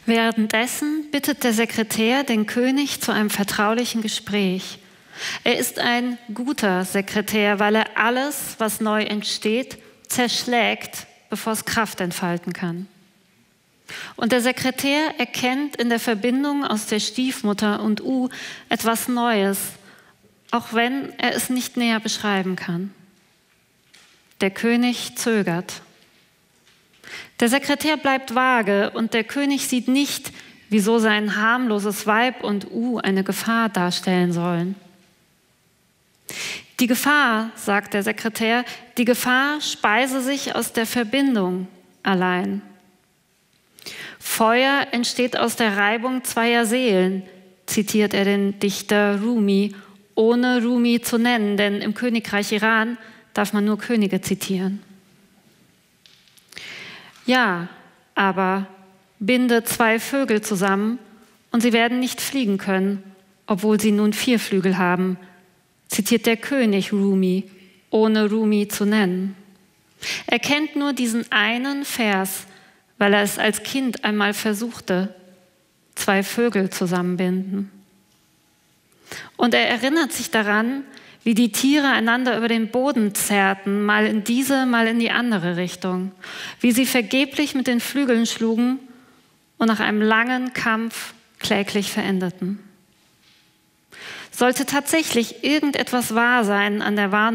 Währenddessen bittet der Sekretär den König zu einem vertraulichen Gespräch. Er ist ein guter Sekretär, weil er alles, was neu entsteht, zerschlägt, bevor es Kraft entfalten kann. Und der Sekretär erkennt in der Verbindung aus der Stiefmutter und etwas Neues, auch wenn er es nicht näher beschreiben kann. Der König zögert. Der Sekretär bleibt vage und der König sieht nicht, wieso sein harmloses Weib und eine Gefahr darstellen sollen. Die Gefahr, sagt der Sekretär, die Gefahr speise sich aus der Verbindung allein. Feuer entsteht aus der Reibung zweier Seelen, zitiert er den Dichter Rumi, ohne Rumi zu nennen, denn im Königreich Iran darf man nur Könige zitieren. Ja, aber binde 2 Vögel zusammen und sie werden nicht fliegen können, obwohl sie nun 4 Flügel haben, zitiert der König Rumi, ohne Rumi zu nennen. Er kennt nur diesen einen Vers, weil er es als Kind einmal versuchte, 2 Vögel zusammenbinden. Und er erinnert sich daran, wie die Tiere einander über den Boden zerrten, mal in diese, mal in die andere Richtung, wie sie vergeblich mit den Flügeln schlugen und nach einem langen Kampf kläglich verendeten. Sollte tatsächlich irgendetwas wahr sein an der Wahrnehmung